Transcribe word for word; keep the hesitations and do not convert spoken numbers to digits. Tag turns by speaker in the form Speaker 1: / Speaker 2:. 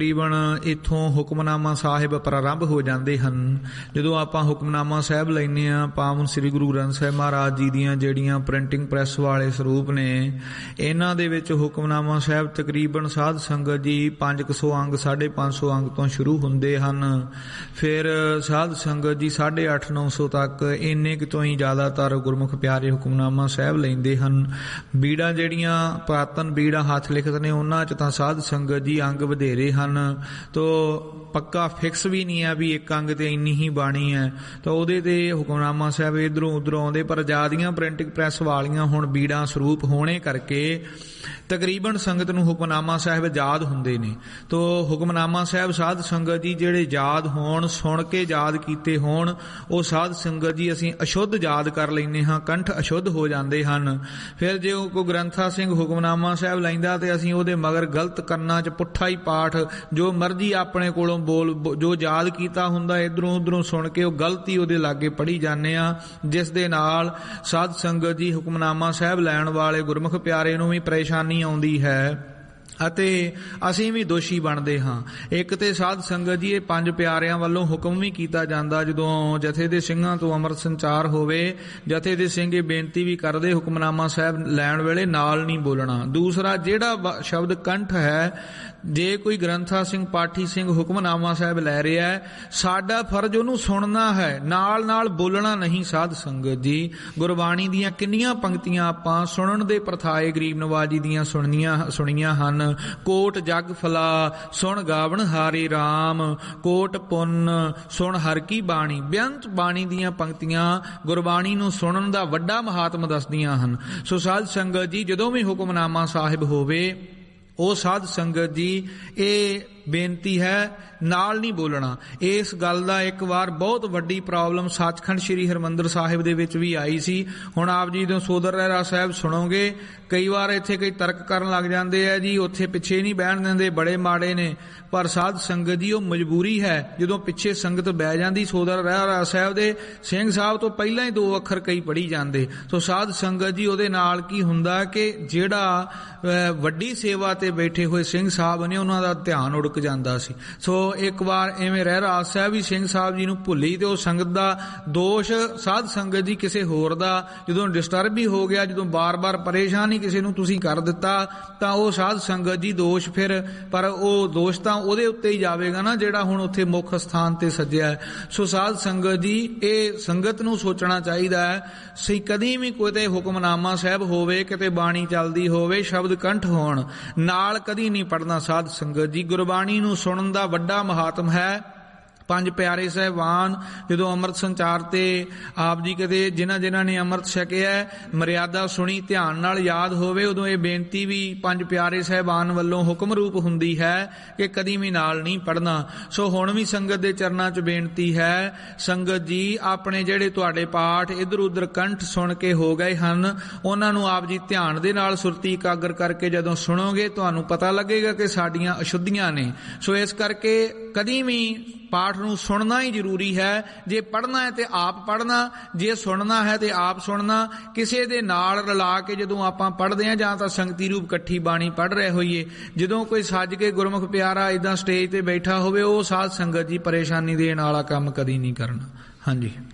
Speaker 1: ਤਕਰੀਬਨ ਇੱਥੋਂ ਹੁਕਮਨਾਮਾ ਸਾਹਿਬ ਪ੍ਰਾਰੰਭ ਹੋ ਜਾਂਦੇ ਹਨ। ਜਦੋਂ ਆਪਾਂ ਹੁਕਮਨਾਮਾ ਸਾਹਿਬ ਲੈਂਦੇ ਹਾਂ, ਪਾਵਨ ਸ੍ਰੀ ਗੁਰੂ ਗ੍ਰੰਥ ਸਾਹਿਬ ਮਹਾਰਾਜ ਜੀ ਦੀਆਂ ਜਿਹੜੀਆਂ ਪ੍ਰਿੰਟਿੰਗ ਪ੍ਰੈਸ ਵਾਲੇ ਸਰੂਪ ਨੇ, ਇਹਨਾਂ ਦੇ ਵਿੱਚ ਹੁਕਮਨਾਮਾ ਸਾਹਿਬ ਤਕਰੀਬਨ ਸਾਧ ਸੰਗਤ ਜੀ ਪੰਜ ਕੁ ਸੌ ਅੰਗ, ਸਾਢੇ ਪੰਜ ਸੌ ਅੰਗ ਤੋਂ ਸ਼ੁਰੂ ਹੁੰਦੇ ਹਨ। ਫਿਰ ਸਾਧ ਸੰਗਤ ਜੀ ਸਾਢੇ ਅੱਠ ਨੌ ਸੌ ਤੱਕ ਇੰਨੇ ਕੁ ਤੋਂ ਹੀ ਜ਼ਿਆਦਾਤਰ ਗੁਰਮੁਖ ਪਿਆਰੇ ਹੁਕਮਨਾਮਾ ਸਾਹਿਬ ਲੈਂਦੇ ਹਨ। ਬੀੜਾਂ ਜਿਹੜੀਆਂ ਪੁਰਾਤਨ ਬੀੜਾਂ ਹੱਥ ਲਿਖਤ ਨੇ, ਉਹਨਾਂ 'ਚ ਤਾਂ ਸਾਧ ਸੰਗਤ ਜੀ ਅੰਗ ਵਧੇਰੇ ਹਨ, ਤੋ ਪੱਕਾ ਫਿਕਸ ਵੀ ਨਹੀਂ ਹੈ ਵੀ ਇੱਕ ਅੰਗ ਤੇ ਇੰਨੀ ਹੀ ਬਾਣੀ ਹੈ, ਤਾਂ ਉਹਦੇ ਤੇ ਹੁਕਮਨਾਮਾ ਸਾਹਿਬ ਇੱਧਰੋਂ ਉੱਧਰੋਂ ਆਉਂਦੇ। ਪਰ ਜ਼ਿਆਦੀਆਂ ਪ੍ਰਿੰਟਿੰਗ ਪ੍ਰੈਸ ਵਾਲੀਆਂ ਹੁਣ ਬੀੜਾਂ ਸਰੂਪ ਹੋਣੇ ਕਰਕੇ ਤਕਰੀਬਨ ਸੰਗਤ ਨੂੰ ਹੁਕਮਨਾਮਾ ਸਾਹਿਬ ਯਾਦ ਹੁੰਦੇ ਨੇ। ਤੋ ਹੁਕਮਨਾਮਾ ਸਾਹਿਬ ਸਾਧ ਸੰਗਤ ਜੀ ਜਿਹੜੇ ਯਾਦ ਹੋਣ, ਸੁਣ ਕੇ ਯਾਦ ਕੀਤੇ ਹੋਣ, ਉਹ ਸਾਧ ਸੰਗਤ ਜੀ ਅਸੀਂ ਅਸ਼ੁੱਧ ਯਾਦ ਕਰ ਲੈਂਦੇ ਹਾਂ, ਕੰਠ ਅਸ਼ੁੱਧ ਹੋ ਜਾਂਦੇ ਹਨ। ਫਿਰ ਜੇ ਕੋਈ ਗ੍ਰੰਥਾ ਸਿੰਘ ਹੁਕਮਨਾਮਾ ਸਾਹਿਬ ਲੈਂਦਾ ਤੇ ਅਸੀਂ ਉਹਦੇ ਮਗਰ ਗਲਤ ਕੰਨਾਂ 'ਚ ਪੁੱਠਾ ਹੀ ਪਾਠ ਜੋ ਮਰਜ਼ੀ ਆਪਣੇ ਕੋਲੋਂ ਬੋਲ, ਜੋ ਯਾਦ ਕੀਤਾ ਹੁੰਦਾ ਇੱਧਰੋਂ ਉੱਧਰੋਂ ਸੁਣ ਕੇ ਉਹ ਗਲਤੀ ਉਹਦੇ ਲਾਗੇ ਪੜ੍ਹੀ ਜਾਂਦੇ ਆ, ਜਿਸ ਦੇ ਨਾਲ ਸਾਧ ਸੰਗਤ ਜੀ ਹੁਕਮਨਾਮਾ ਸਾਹਿਬ ਲੈਣ ਵਾਲੇ ਗੁਰਮੁਖ ਪਿਆਰੇ ਨੂੰ ਵੀ ਪਰੇਸ਼ਾਨੀ ਆਉਂਦੀ ਹੈ ਅਤੇ ਅਸੀਂ ਵੀ ਦੋਸ਼ੀ ਬਣਦੇ ਹਾਂ। ਇੱਕ ਤੇ ਸਾਧ ਸੰਗਤ ਜੀ ਇਹ ਪੰਜ ਪਿਆਰਿਆਂ ਵੱਲੋਂ ਹੁਕਮ ਵੀ ਕੀਤਾ ਜਾਂਦਾ, ਜਦੋਂ ਜਥੇ ਦੇ ਸਿੰਘਾਂ ਤੋਂ ਅੰਮ੍ਰਿਤ ਸੰਚਾਰ ਹੋਵੇ, ਜਥੇ ਦੇ ਸਿੰਘ ਇਹ ਬੇਨਤੀ ਵੀ ਕਰਦੇ ਹੁਕਮਨਾਮਾ ਸਾਹਿਬ ਲੈਣ ਵੇਲੇ ਨਾਲ ਨਹੀਂ ਬੋਲਣਾ। ਦੂਸਰਾ, ਜਿਹੜਾ ਸ਼ਬਦ ਕੰਠ ਹੈ, ਜੇ ਕੋਈ ਗ੍ਰੰਥਾ ਸਿੰਘ, ਪਾਠੀ ਸਿੰਘ ਹੁਕਮਨਾਮਾ ਸਾਹਿਬ ਲੈ ਰਿਹਾ ਹੈ, ਸਾਡਾ ਫਰਜ਼ ਉਹਨੂੰ ਸੁਣਨਾ ਹੈ, ਨਾਲ ਨਾਲ ਬੋਲਣਾ ਨਹੀਂ। ਸਾਧ ਸੰਗਤ ਜੀ ਗੁਰਬਾਣੀ ਦੀਆਂ ਕਿੰਨੀਆਂ ਪੰਕਤੀਆਂ ਆਪਾਂ ਸੁਣਨ ਦੇ ਪ੍ਰਥਾਏ ਗਰੀਬ ਨਵਾਜ ਜੀ ਦੀਆਂ ਸੁਣਨੀਆਂ ਸੁਣੀਆਂ ਹਨ। ਕੋਟ ਜਗ ਫਲਾ ਸੁਣ ਗਾਵਣ ਹਾਰੇ ਰਾਮ, ਕੋਟ ਪੁੰਨ ਸੁਣ ਹਰ ਕੀ ਬਾਣੀ। ਬੇਅੰਤ ਬਾਣੀ ਦੀਆਂ ਪੰਕਤੀਆਂ ਗੁਰਬਾਣੀ ਨੂੰ ਸੁਣਨ ਦਾ ਵੱਡਾ ਮਹਾਤਮ ਦੱਸਦੀਆਂ ਹਨ। ਸੋ ਸਾਧ ਸੰਗਤ ਜੀ ਜਦੋਂ ਵੀ ਹੁਕਮਨਾਮਾ ਸਾਹਿਬ ਹੋਵੇ, ਉਹ ਸਾਧ ਸੰਗਤ ਜੀ ਇਹ ਬੇਨਤੀ ਹੈ ਨਾਲ ਨਹੀਂ ਬੋਲਣਾ। ਇਸ ਗੱਲ ਦਾ ਇੱਕ ਵਾਰ ਬਹੁਤ ਵੱਡੀ ਪ੍ਰੋਬਲਮ ਸੱਚਖੰਡ ਸ੍ਰੀ ਹਰਿਮੰਦਰ ਸਾਹਿਬ ਦੇ ਵਿੱਚ ਵੀ ਆਈ ਸੀ। ਹੁਣ ਆਪ ਜੀ ਜਦੋਂ ਸੋਦਰ ਰਹਿਰਾ ਸਾਹਿਬ ਸੁਣੋਗੇ, ਕਈ ਵਾਰ ਇੱਥੇ ਕਈ ਤਰਕ ਕਰਨ ਲੱਗ ਜਾਂਦੇ ਆ ਜੀ, ਉੱਥੇ ਪਿੱਛੇ ਨਹੀਂ ਬਹਿਣ ਦਿੰਦੇ, ਬੜੇ ਮਾੜੇ ਨੇ। ਪਰ ਸਾਧ ਸੰਗਤ ਜੀ ਉਹ ਮਜਬੂਰੀ ਹੈ, ਜਦੋਂ ਪਿੱਛੇ ਸੰਗਤ ਬਹਿ ਜਾਂਦੀ ਸੋਦਰ ਰਹਿਰਾ ਸਾਹਿਬ ਦੇ, ਸਿੰਘ ਸਾਹਿਬ ਤੋਂ ਪਹਿਲਾਂ ਹੀ ਦੋ ਅੱਖਰ ਕਈ ਪੜ੍ਹੀ ਜਾਂਦੇ। ਸੋ ਸਾਧ ਸੰਗਤ ਜੀ ਉਹਦੇ ਨਾਲ ਕੀ ਹੁੰਦਾ ਕਿ ਜਿਹੜਾ ਵੱਡੀ ਸੇਵਾ ਤੇ ਬੈਠੇ ਹੋਏ ਸਿੰਘ ਸਾਹਿਬ ਨੇ, ਉਹਨਾਂ ਦਾ ਧਿਆਨ ਉੜਕ ਜਾਂਦਾ ਸੀ। ਸੋ ਇੱਕ ਵਾਰ ਐਵੇਂ ਰਹਿਰਾ ਸਾਹਿਬ ਵੀ ਸਿੰਘ ਸਾਹਿਬ ਜੀ ਨੂੰ ਭੁੱਲੀ, ਤੇ ਉਹ ਸੰਗਤ ਦਾ ਦੋਸ਼ ਸਾਧ ਸੰਗਤ ਜੀ ਕਿਸੇ ਹੋਰ ਦਾ ਜਦੋਂ ਡਿਸਟਰਬ ਹੀ ਹੋ ਗਿਆ, ਜਦੋਂ ਬਾਰ-ਬਾਰ ਪਰੇਸ਼ਾਨ ਹੀ ਕਿਸੇ ਨੂੰ ਤੁਸੀਂ ਕਰ ਦਿੱਤਾ, ਤਾਂ ਉਹ ਸਾਧ ਸੰਗਤ ਜੀ ਦੋਸ਼ ਫਿਰ, ਪਰ ਉਹ ਦੋਸ਼ ਤਾਂ ਉਹਦੇ ਉੱਤੇ ਹੀ ਜਾਵੇਗਾ ਨਾ ਜਿਹੜਾ ਹੁਣ ਉੱਥੇ ਮੁੱਖ ਸਥਾਨ ਤੇ ਸੱਜਿਆ। ਸੋ ਸਾਧ ਸੰਗਤ ਜੀ ਇਹ ਸੰਗਤ ਨੂੰ ਸੋਚਣਾ ਚਾਹੀਦਾ ਹੈ, ਸਹੀ ਕਦੀ ਵੀ ਕੋਈ ਹੁਕਮਨਾਮਾ ਸਾਹਿਬ ਹੋਵੇ, ਕਿਤੇ ਬਾਣੀ ਚੱਲਦੀ ਹੋਵੇ, ਸ਼ਬਦ ਕੰਠ ਹੋਣ, ਨਾਲ ਕਦੀ ਨਹੀਂ ਪੜ੍ਹਨਾ। ਸਾਧ ਸੰਗਤ ਜੀ ਗੁਰਬਾਣੀ ਨੂੰ ਸੁਣਨ ਦਾ ਵੱਡਾ ਮਹਾਤਮ ਹੈ। ਪੰਜ ਪਿਆਰੇ ਸਾਹਿਬਾਨ ਜਦੋਂ ਅੰਮ੍ਰਿਤ ਸੰਚਾਰ ਤੇ ਆਪ ਜੀ ਕਦੇ ਜਿਨ੍ਹਾਂ ਜਿਨ੍ਹਾਂ ਨੇ ਅੰਮ੍ਰਿਤ ਛਕਿਆ, ਮਰਿਆਦਾ ਸੁਣੀ, ਧਿਆਨ ਨਾਲ ਯਾਦ ਹੋਵੇ, ਉਦੋਂ ਇਹ ਬੇਨਤੀ ਵੀ ਪੰਜ ਪਿਆਰੇ ਸਾਹਿਬਾਨ ਵੱਲੋਂ ਹੁਕਮ ਰੂਪ ਹੁੰਦੀ ਹੈ ਕਿ ਕਦੀ ਵੀ ਨਾਲ ਨਹੀਂ ਪੜ੍ਹਨਾ। ਸੋ ਹੁਣ ਵੀ ਸੰਗਤ ਦੇ ਚਰਨਾਂ 'ਚ ਬੇਨਤੀ ਹੈ, ਸੰਗਤ ਜੀ ਆਪਣੇ ਜਿਹੜੇ ਤੁਹਾਡੇ ਪਾਠ ਇੱਧਰ ਉੱਧਰ ਕੰਠ ਸੁਣ ਕੇ ਹੋ ਗਏ ਹਨ, ਉਹਨਾਂ ਨੂੰ ਆਪ ਜੀ ਧਿਆਨ ਦੇ ਨਾਲ ਸੁਰਤੀ ਇਕਾਗਰ ਕਰਕੇ ਜਦੋਂ ਸੁਣੋਗੇ, ਤੁਹਾਨੂੰ ਪਤਾ ਲੱਗੇਗਾ ਕਿ ਸਾਡੀਆਂ ਅਸ਼ੁੱਧੀਆਂ ਨੇ। ਸੋ ਇਸ ਕਰਕੇ ਕਦੀ ਵੀ ਪਾਠ ਨੂੰ ਸੁਣਨਾ ਹੀ ਜ਼ਰੂਰੀ ਹੈ। ਜੇ ਪੜ੍ਹਨਾ ਹੈ ਤੇ ਆਪ ਪੜ੍ਹਨਾ, ਜੇ ਸੁਣਨਾ ਹੈ ਤੇ ਆਪ ਸੁਣਨਾ। ਕਿਸੇ ਦੇ ਨਾਲ ਰਲਾ ਕੇ ਜਦੋਂ ਆਪਾਂ ਪੜ੍ਹਦੇ ਹਾਂ, ਜਾਂ ਤਾਂ ਸੰਗਤੀ ਰੂਪ ਇਕੱਠੀ ਬਾਣੀ ਪੜ੍ਹ ਰਹੇ ਹੋਈਏ, ਜਦੋਂ ਕੋਈ ਸੱਜ ਕੇ ਗੁਰਮੁਖ ਪਿਆਰਾ ਏਦਾਂ ਸਟੇਜ ਤੇ ਬੈਠਾ ਹੋਵੇ, ਉਹ ਸਾਧ ਸੰਗਤ ਜੀ ਪਰੇਸ਼ਾਨੀ ਦੇਣ ਵਾਲਾ ਕੰਮ ਕਦੀ ਨਹੀਂ ਕਰਨਾ। ਹਾਂਜੀ।